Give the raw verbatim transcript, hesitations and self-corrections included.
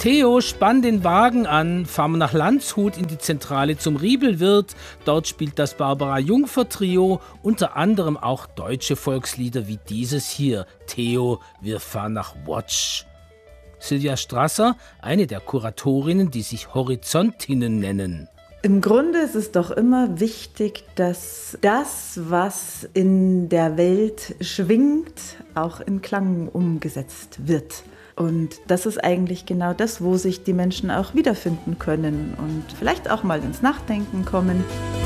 Theo, spann den Wagen an, fahren wir nach Landshut in die Zentrale zum Riebelwirt. Dort spielt das Barbara-Jungfer-Trio unter anderem auch deutsche Volkslieder wie dieses hier. Theo, wir fahren nach Watch. Silvia Strasser, eine der Kuratorinnen, die sich Horizontinnen nennen. Im Grunde ist es doch immer wichtig, dass das, was in der Welt schwingt, auch in Klang umgesetzt wird. Und das ist eigentlich genau das, wo sich die Menschen auch wiederfinden können und vielleicht auch mal ins Nachdenken kommen.